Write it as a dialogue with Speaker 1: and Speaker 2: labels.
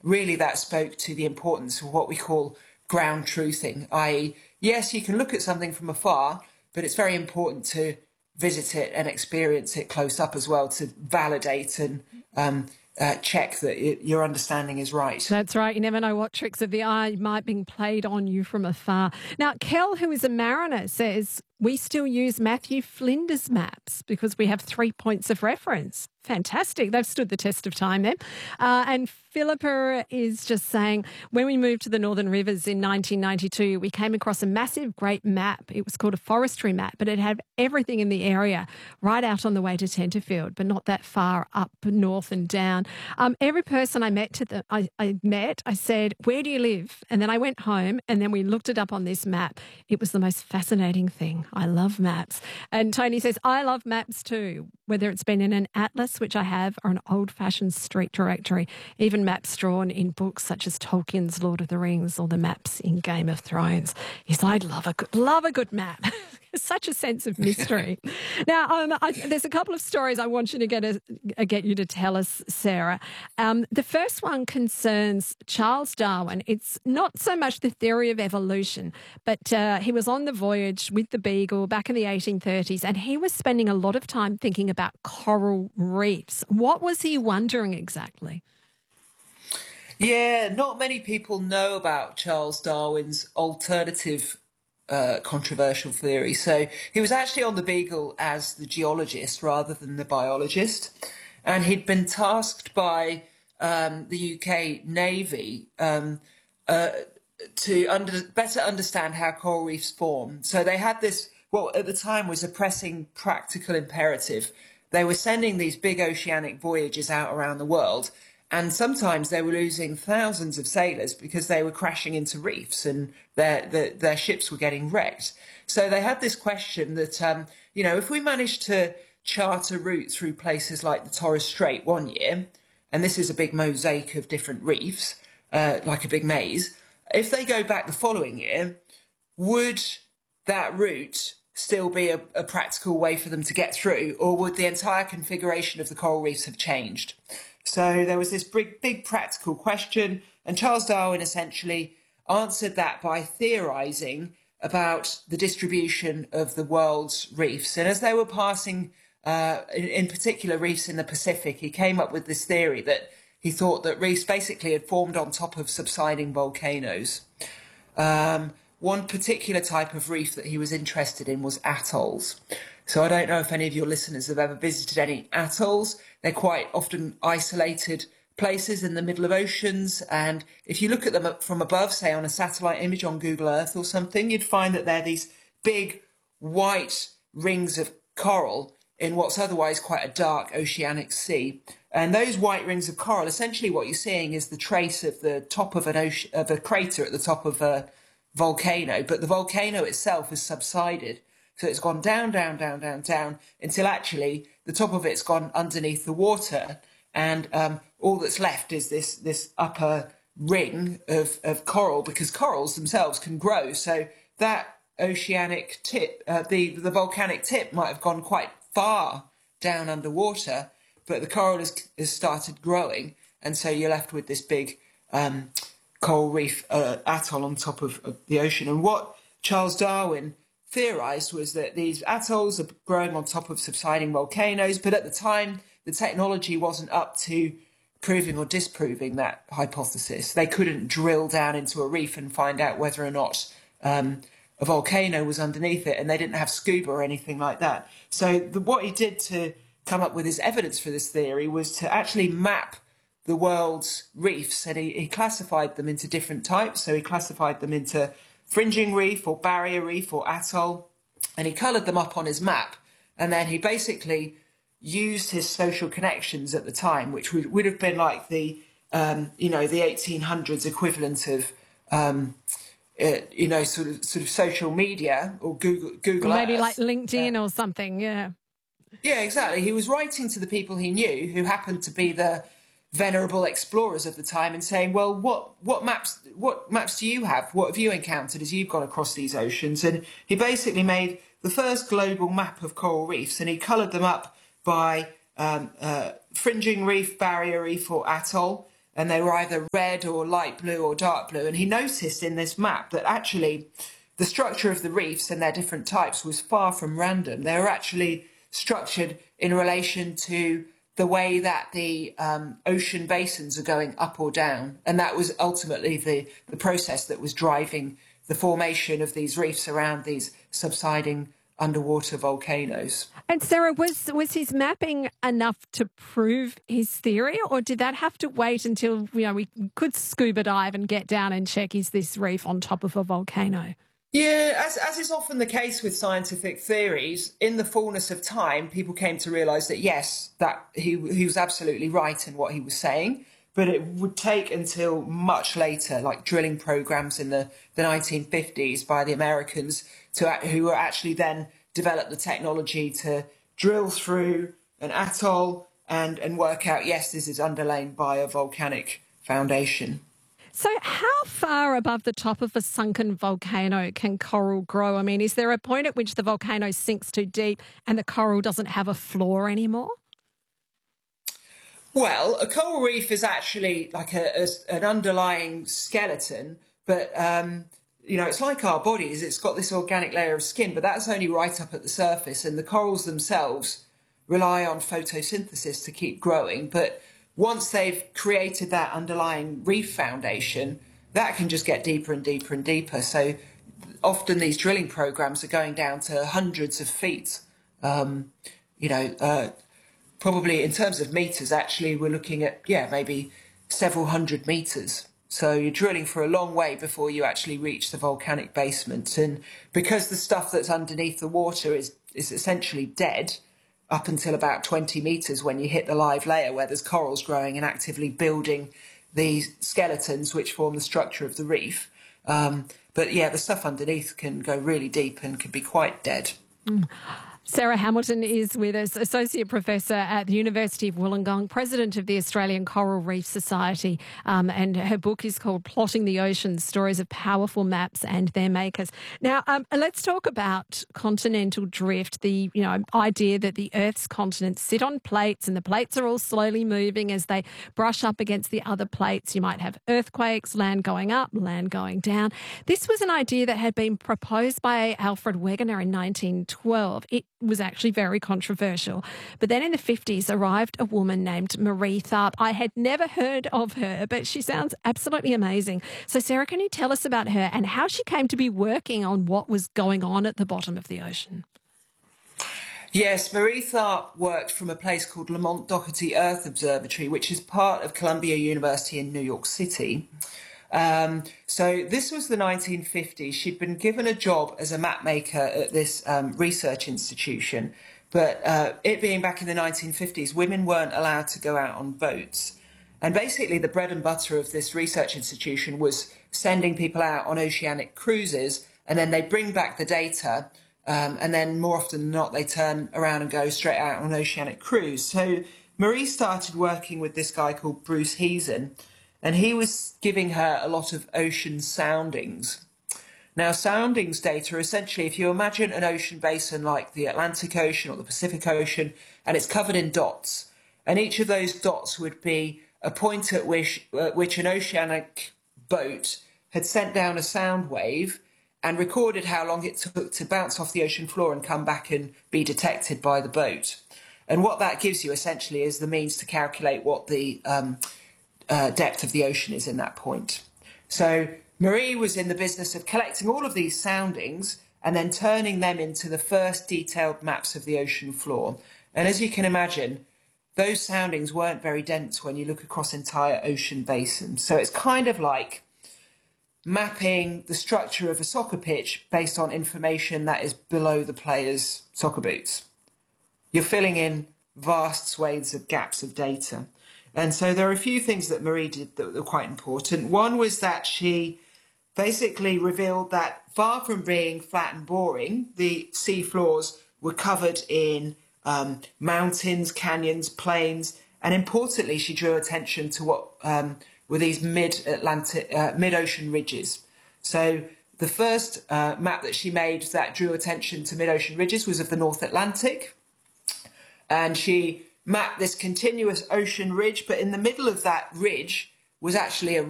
Speaker 1: really that spoke to the importance of what we call ground truthing, i.e., yes, you can look at something from afar, but it's very important to visit it and experience it close up as well to validate and check that your understanding is right.
Speaker 2: That's right. You never know what tricks of the eye might be played on you from afar. Now, Kel, who is a mariner, says we still use Matthew Flinders maps because we have 3 points of reference. Fantastic. They've stood the test of time then. And Philippa is just saying, when we moved to the Northern Rivers in 1992, we came across a massive great map. It was called a forestry map, but it had everything in the area right out on the way to Tenterfield, but not that far up north and down. Every person I met I said, where do you live? And then I went home and then we looked it up on this map. It was the most fascinating thing. I love maps. And Tony says, I love maps too, whether it's been in an atlas, which I have, or an old-fashioned street directory, even maps drawn in books such as Tolkien's Lord of the Rings or the maps in Game of Thrones. Yes, I love a good map. Such a sense of mystery. Now, there's a couple of stories I want you to get you to tell us, Sarah. The first one concerns Charles Darwin. It's not so much the theory of evolution, but he was on the voyage with the Beagle back in the 1830s, and he was spending a lot of time thinking about coral reefs. What was he wondering exactly?
Speaker 1: Yeah, not many people know about Charles Darwin's alternative controversial theory. So he was actually on the Beagle as the geologist rather than the biologist, and he'd been tasked by the UK Navy to better understand how coral reefs form. So they had this, what at the time was a pressing practical imperative. They were sending these big oceanic voyages out around the world, and sometimes they were losing thousands of sailors because they were crashing into reefs and their ships were getting wrecked. So they had this question that, if we managed to chart a route through places like the Torres Strait one year, and this is a big mosaic of different reefs, like a big maze, if they go back the following year, would that route still be a practical way for them to get through, or would the entire configuration of the coral reefs have changed? So there was this big practical question, and Charles Darwin essentially answered that by theorising about the distribution of the world's reefs. And as they were passing, in particular reefs in the Pacific, he came up with this theory that he thought that reefs basically had formed on top of subsiding volcanoes. One particular type of reef that he was interested in was atolls. So I don't know if any of your listeners have ever visited any atolls. They're quite often isolated places in the middle of oceans. And if you look at them from above, say on a satellite image on Google Earth or something, you'd find that they're these big white rings of coral in what's otherwise quite a dark oceanic sea. And those white rings of coral, essentially what you're seeing is the trace of the top of a crater at the top of a volcano. But the volcano itself has subsided. So it's gone down, down, down, down, down, until actually the top of it's gone underneath the water. And all that's left is this upper ring of coral, because corals themselves can grow. So that oceanic tip, the volcanic tip might have gone quite far down underwater, but the coral has started growing. And so you're left with this big coral reef atoll on top of the ocean. And what Charles Darwin theorised was that these atolls are growing on top of subsiding volcanoes, but at the time the technology wasn't up to proving or disproving that hypothesis. They couldn't drill down into a reef and find out whether or not a volcano was underneath it, and they didn't have scuba or anything like that. So what he did to come up with his evidence for this theory was to actually map the world's reefs, and he classified them into different types. So he classified them into fringing reef or barrier reef or atoll, and he coloured them up on his map. And then he basically used his social connections at the time, which would have been like the 1800s equivalent of sort of social media or Google
Speaker 2: maybe
Speaker 1: Earth.
Speaker 2: Like LinkedIn or something. Yeah
Speaker 1: exactly. He was writing to the people he knew, who happened to be the venerable explorers of the time, and saying, well, what maps do you have? What have you encountered as you've gone across these oceans? And he basically made the first global map of coral reefs, and he coloured them up by fringing reef, barrier reef or atoll. and they were either red or light blue or dark blue. And he noticed in this map that actually the structure of the reefs and their different types was far from random. They were actually structured in relation to the way that the ocean basins are going up or down. And that was ultimately the process that was driving the formation of these reefs around these subsiding underwater volcanoes.
Speaker 2: And Sarah, was his mapping enough to prove his theory, or did that have to wait until we could scuba dive and get down and check, is this reef on top of a volcano?
Speaker 1: Yeah, as is often the case with scientific theories, in the fullness of time, people came to realise that yes, that he was absolutely right in what he was saying, but it would take until much later, like drilling programs in the 1950s by the Americans, who were actually then developed the technology to drill through an atoll and work out, yes, this is underlain by a volcanic foundation.
Speaker 2: So how far above the top of a sunken volcano can coral grow? I mean, is there a point at which the volcano sinks too deep and the coral doesn't have a floor anymore?
Speaker 1: Well, a coral reef is actually like an underlying skeleton, but, it's like our bodies. It's got this organic layer of skin, but that's only right up at the surface. And the corals themselves rely on photosynthesis to keep growing. But once they've created that underlying reef foundation, that can just get deeper and deeper and deeper. So often these drilling programs are going down to hundreds of feet. Probably in terms of meters, actually, we're looking at, maybe several hundred meters. So you're drilling for a long way before you actually reach the volcanic basement. And because the stuff that's underneath the water is essentially dead up until about 20 meters when you hit the live layer where there's corals growing and actively building these skeletons which form the structure of the reef. The stuff underneath can go really deep and can be quite dead.
Speaker 2: Sarah Hamilton is with us, Associate Professor at the University of Wollongong, President of the Australian Coral Reef Society, and her book is called Plotting the Oceans, Stories of Powerful Maps and Their Makers. Now, let's talk about continental drift, the idea that the Earth's continents sit on plates and the plates are all slowly moving as they brush up against the other plates. You might have earthquakes, land going up, land going down. This was an idea that had been proposed by Alfred Wegener in 1912. It was actually very controversial. But then in the 50s arrived a woman named Marie Tharp. I had never heard of her, but she sounds absolutely amazing. So Sarah, can you tell us about her and how she came to be working on what was going on at the bottom of the ocean?
Speaker 1: Yes, Marie Tharp worked from a place called Lamont Doherty Earth Observatory, which is part of Columbia University in New York City. So this was the 1950s. She'd been given a job as a map maker at this research institution, but it being back in the 1950s, women weren't allowed to go out on boats. And basically the bread and butter of this research institution was sending people out on oceanic cruises, and then they bring back the data, and then more often than not, they turn around and go straight out on an oceanic cruise. So Marie started working with this guy called Bruce Heason, and he was giving her a lot of ocean soundings. Now, soundings data are essentially, if you imagine an ocean basin like the Atlantic Ocean or the Pacific Ocean, and it's covered in dots, and each of those dots would be a point at which an oceanic boat had sent down a sound wave and recorded how long it took to bounce off the ocean floor and come back and be detected by the boat. And what that gives you essentially is the means to calculate what the depth of the ocean is in that point. So Marie was in the business of collecting all of these soundings and then turning them into the first detailed maps of the ocean floor. And as you can imagine, those soundings weren't very dense when you look across entire ocean basins. So it's kind of like mapping the structure of a soccer pitch based on information that is below the player's soccer boots. You're filling in vast swathes of gaps of data. And so there are a few things that Marie did that were quite important. One was that she basically revealed that far from being flat and boring, the sea floors were covered in mountains, canyons, plains, and importantly, she drew attention to what were these mid-ocean ridges. So the first map that she made that drew attention to mid-ocean ridges was of the North Atlantic, and she mapped this continuous ocean ridge, but in the middle of that ridge was actually a